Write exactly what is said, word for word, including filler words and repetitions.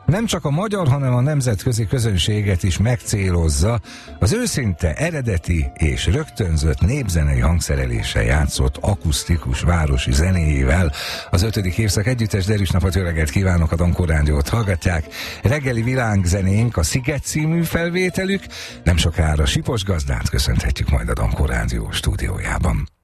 nem csak a magyar, hanem a nemzetközi közönséget is megcélozza, az őszinte, eredeti és rögtönzött népzenei hangszereléssel játszott akusztikus városi zenéjével. Az ötödik évszak együttes derűs napot, jó reggelt kívánok, a Dankó Rádiót hallgatják. Reggeli világzenénk a Sziget című felvételük, nem sokára Sipos Gazdát köszönhetjük majd a Dankó Rádió stúdiójában.